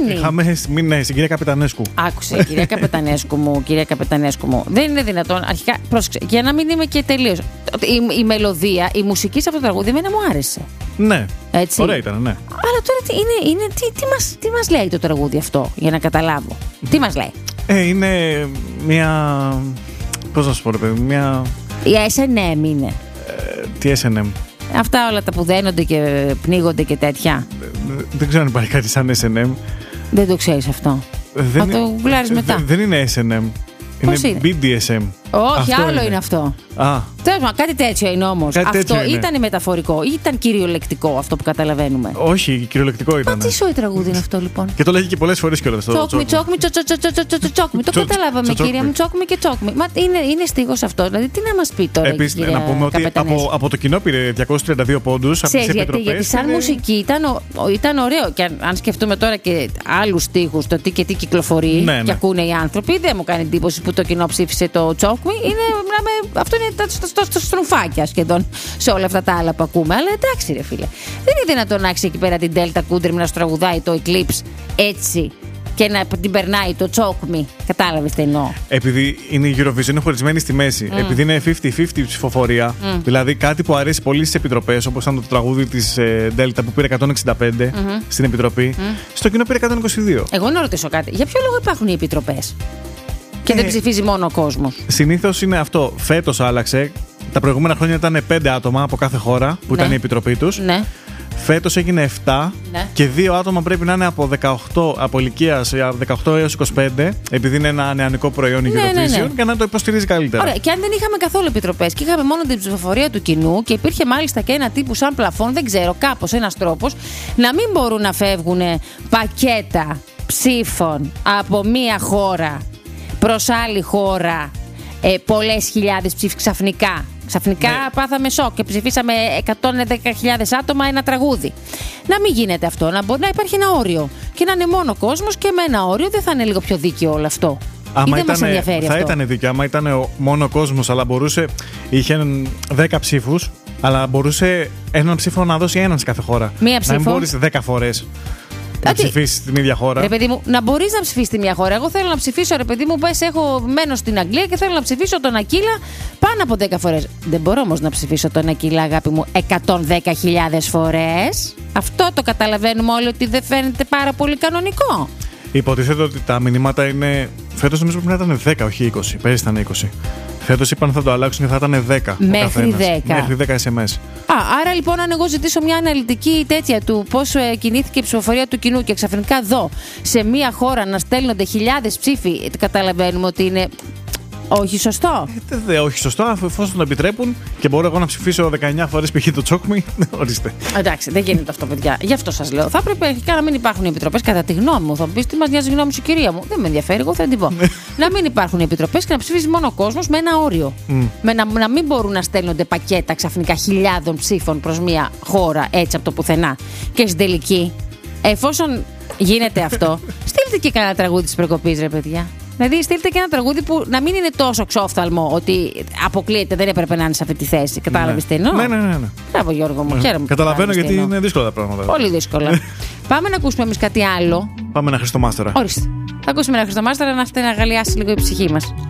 Ναι, στην κυρία Καπετανέσκου. Άκουσε, κυρία Καπετανέσκου μου. Δεν είναι δυνατόν. Αρχικά, πρόσεξε, για να μην είμαι και τελείως. Η μελωδία, η μουσική σε αυτό το τραγούδι εμένα μου άρεσε. Ναι. Έτσι. Ωραία ήταν, ναι. Αλλά τώρα τι μας λέει το τραγούδι αυτό, για να καταλάβω. Τι μας λέει? Είναι μια. Πώς να σου πω, ρε παιδί, μια. Η S&M είναι. Τι S&M? Αυτά όλα τα που δένονται και πνίγονται και τέτοια. Δεν ξέρω αν υπάρχει κάτι σαν S&M. Δεν το ξέρεις αυτό. Θα το γουλάρεις μετά. Δεν είναι S&M. Είναι BDSM. Όχι, αυτό άλλο είναι αυτό. Τέλος πάντων, κάτι τέτοιο είναι όμως. Αυτό ήταν μεταφορικό ή ήταν κυριολεκτικό αυτό που καταλαβαίνουμε? Όχι, κυριολεκτικό ήταν. Μα τι σοϊ τραγούδι είναι αυτό λοιπόν? Και το λέγει και πολλές φορές κιόλας. Τσόκμι. Το καταλάβαμε, κυρία μου. Τσόκμι και τσόκμι. Μα είναι στίχος αυτό. Δηλαδή, τι να μας πει τώρα? Επίσης, να πούμε ότι από το κοινό πήρε 232 πόντους. Γιατί σαν μουσική ήταν ωραίο. Και αν σκεφτούμε τώρα και άλλους στίχους, το τι και τι κυκλοφορεί και ακούνε οι άνθρωποι, δεν μου κάνει εντύπωση που το κοινό ψήφισε το τσόκμι. Αυτό είναι τα στροφάκια σχεδόν σε όλα αυτά τα άλλα που ακούμε. Αλλά εντάξει, ρε φίλε. Δεν είναι δυνατόν να έχει εκεί πέρα την Delta Kudrim να τραγουδάει το Eclipse έτσι και να την περνάει το τσόκμι. Κατάλαβες τι εννοώ? Επειδή είναι η Eurovision, είναι χωρισμένη στη μέση. Επειδή είναι 50-50 ψηφοφορία, δηλαδή κάτι που αρέσει πολύ στις επιτροπές, όπως ήταν το τραγούδι της Delta που πήρε 165 στην επιτροπή, στο κοινό πήρε 122. Εγώ να ρωτήσω κάτι. Για ποιο λόγο υπάρχουν οι επιτροπές? Και δεν ψηφίζει μόνο ο κόσμος. Συνήθως είναι αυτό. Φέτος άλλαξε. Τα προηγούμενα χρόνια ήταν 5 άτομα από κάθε χώρα που ήταν η επιτροπή τους. Ναι. Φέτος έγινε 7 και 2 άτομα πρέπει να είναι από 18, από ηλικίας 18 έως 25, επειδή είναι ένα νεανικό προϊόν η Eurovision, για να το υποστηρίζει καλύτερα. Ωραία. Και αν δεν είχαμε καθόλου επιτροπές και είχαμε μόνο την ψηφοφορία του κοινού και υπήρχε μάλιστα και ένα τύπου σαν πλαφόν, δεν ξέρω, κάπως ένας τρόπος να μην μπορούν να φεύγουν πακέτα ψήφων από μία χώρα προς άλλη χώρα, πολλές χιλιάδες ψήφοι ξαφνικά. Ξαφνικά πάθαμε σοκ και ψηφίσαμε 110.000 άτομα ένα τραγούδι. Να μην γίνεται αυτό, να μπορεί να υπάρχει ένα όριο και να είναι μόνο κόσμος και με ένα όριο. Δεν θα είναι λίγο πιο δίκαιο όλο αυτό? Άμα θα ήταν δίκαιο, άμα ήταν μόνο κόσμος, αλλά είχε 10 ψήφους, αλλά μπορούσε έναν ψήφο να δώσει έναν σε κάθε χώρα. Μία ψήφο. Να μην μπορείς 10 φορές να ψηφίσεις την ίδια χώρα. Ρε παιδί μου, να μπορείς να ψηφίσεις τη μια χώρα. Εγώ θέλω να ψηφίσω, ρε παιδί μου, πες, μένω στην Αγγλία και θέλω να ψηφίσω τον Ακύλα πάνω από 10 φορές. Δεν μπορώ όμως να ψηφίσω τον Ακύλα, αγάπη μου, 110.000 φορές. Αυτό το καταλαβαίνουμε όλοι, ότι δεν φαίνεται πάρα πολύ κανονικό. Υποτίθεται ότι τα μηνύματα είναι. Φέτος νομίζω πρέπει να ήταν 10, όχι 20. Πέρυσι ήταν 20. Φέτος είπαν θα το αλλάξουν και θα ήταν 10. Μέχρι 10. Μέχρι 10 SMS. Άρα λοιπόν, αν εγώ ζητήσω μια αναλυτική τέτοια του πώς κινήθηκε η ψηφοφορία του κοινού και ξαφνικά δω σε μια χώρα να στέλνονται χιλιάδες ψήφοι, καταλαβαίνουμε ότι είναι όχι σωστό. Όχι σωστό, εφόσον το επιτρέπουν και μπορώ εγώ να ψηφίσω 19 φορές π.χ. το τσόκμι, ορίστε. Εντάξει, δεν γίνεται αυτό, παιδιά. Γι' αυτό σας λέω. Θα έπρεπε αρχικά να μην υπάρχουν οι επιτροπές, κατά τη γνώμη μου. Θα μου πεις τι μας νοιάζει η γνώμη σου, κυρία μου. Δεν με ενδιαφέρει, εγώ θα την πω. Να μην υπάρχουν οι επιτροπές και να ψηφίζει μόνο ο κόσμος με ένα όριο. Να μην μπορούν να στέλνονται πακέτα ξαφνικά χιλιάδων ψήφων προς μια χώρα έτσι από το πουθενά. Και στην τελική, εφόσον γίνεται αυτό, στείλτε και κανένα τραγούδι της προκοπής, ρε παιδιά. Δηλαδή, στείλτε και ένα τραγούδι που να μην είναι τόσο ξόφθαλμο ότι αποκλείεται, δεν έπρεπε να είναι σε αυτή τη θέση. Κατάλαβες τι εννοώ? Ναι. Μπράβο, Γιώργο μου. Χαίρομαι. Καταλαβαίνω γιατί είναι δύσκολα τα πράγματα. Πολύ δύσκολα. Πάμε να ακούσουμε εμείς κάτι άλλο. Πάμε ένα Χριστομάστερα. Ορίστε. Θα ακούσουμε ένα Χριστομάστερα να αγαλιάσει λίγο η ψυχή μας.